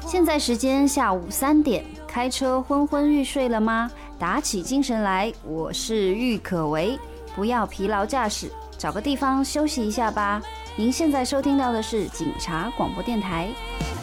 现在时间下午3点，开车昏昏欲睡了吗？打起精神来，我是郁可唯，不要疲劳驾驶，找个地方休息一下吧。您现在收听到的是警察广播电台。